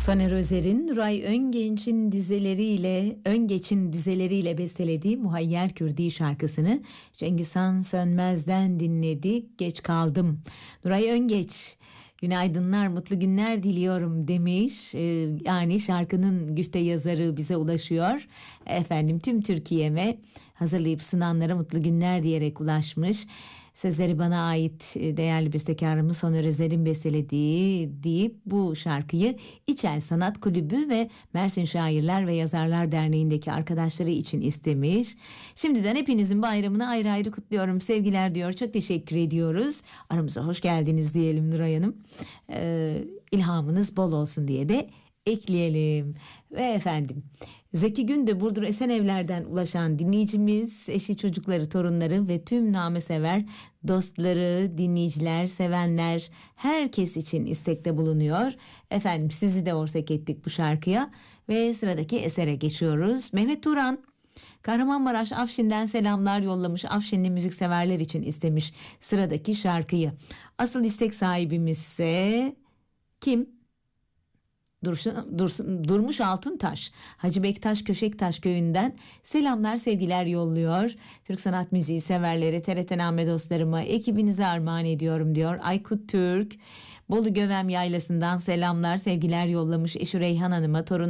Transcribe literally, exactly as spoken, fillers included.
Soner Özer'in Nuray Öngenç'in dizeleriyle, Öngeç'in dizeleriyle bestelediği Muhayyer Kürdi şarkısını Cengiz Han Sönmez'den dinledik. Geç kaldım. Nuray Öngeç, günaydınlar, mutlu günler diliyorum demiş. Ee, yani şarkının güfte yazarı bize ulaşıyor. Efendim tüm Türkiye'me hazırlayıp sunanlara mutlu günler diyerek ulaşmış. Sözleri bana ait değerli bestekarımız Soner Özer'in bestelediği deyip bu şarkıyı İçel Sanat Kulübü ve Mersin Şairler ve Yazarlar Derneği'ndeki arkadaşları için istemiş. Şimdiden hepinizin bayramını ayrı ayrı kutluyorum. Sevgiler diyor. Çok teşekkür ediyoruz. Aramıza hoş geldiniz diyelim Nuray Hanım. Ee, ilhamınız bol olsun diye de ekleyelim. Ve efendim Zeki Günde Burdur Esenevler'den ulaşan dinleyicimiz, eşi, çocukları, torunları ve tüm namesever dostları, dinleyiciler, sevenler, herkes için istekte bulunuyor. Efendim sizi de ortak ettik bu şarkıya ve sıradaki esere geçiyoruz. Mehmet Turan Kahramanmaraş Afşin'den selamlar yollamış. Afşinli müzikseverler için istemiş sıradaki şarkıyı. Asıl istek sahibimizse kim? Dursun, Dursun, Durmuş Altuntaş, Hacı Bektaş Köşektaş köyünden selamlar sevgiler yolluyor. Türk sanat müziği severleri, T R T Name dostlarıma, ekibinize armağan ediyorum diyor. Aykut Türk, Bolu Gövem Yaylası'ndan selamlar sevgiler yollamış eşi Reyhan Hanım'a, torun